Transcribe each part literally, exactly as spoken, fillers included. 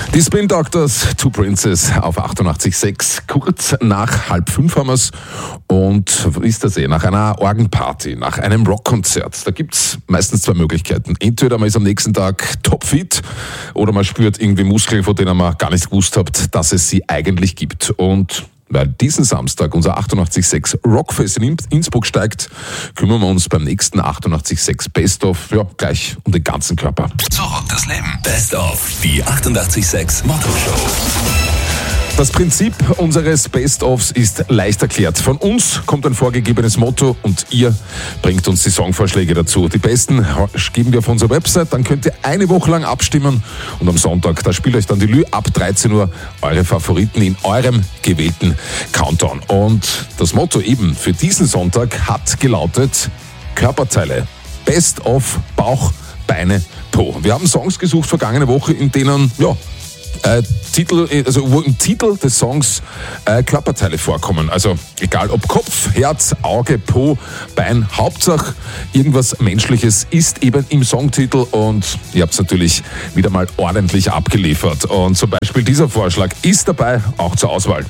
Die Spin Doctors, Two Princes auf achtundachtzig Komma sechs. Kurz nach halb fünf haben wir es. Und ist das eh, nach einer Orgenparty, nach einem Rockkonzert, da gibt's meistens zwei Möglichkeiten. Entweder man ist am nächsten Tag topfit oder man spürt irgendwie Muskeln, von denen man gar nicht gewusst hat, dass es sie eigentlich gibt. Und weil diesen Samstag unser achtundachtzig Komma sechs Rockfest in Innsbruck steigt, kümmern wir uns beim nächsten achtundachtzig Komma sechs Best of ja, gleich um den ganzen Körper. Zurück das Leben. Best of. Die achtundachtzig Komma sechs Motto-Show. Das Prinzip unseres Best-ofs ist leicht erklärt. Von uns kommt ein vorgegebenes Motto und ihr bringt uns die Songvorschläge dazu. Die besten geben wir auf unserer Website, dann könnt ihr eine Woche lang abstimmen und am Sonntag, da spielt euch dann die Lü ab dreizehn Uhr eure Favoriten in eurem gewählten Countdown. Und das Motto eben für diesen Sonntag hat gelautet: Körperteile, Best-of Bauch, Beine, Po. Wir haben Songs gesucht vergangene Woche, in denen, ja, Äh, Titel, also wo im Titel des Songs äh, Körperteile vorkommen. Also egal ob Kopf, Herz, Auge, Po, Bein, Hauptsache irgendwas Menschliches ist eben im Songtitel und ihr habt es natürlich wieder mal ordentlich abgeliefert. Und zum Beispiel dieser Vorschlag ist dabei auch zur Auswahl.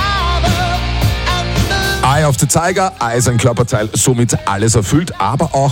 Eye of the Tiger, Eye ist ein Körperteil, somit alles erfüllt, aber auch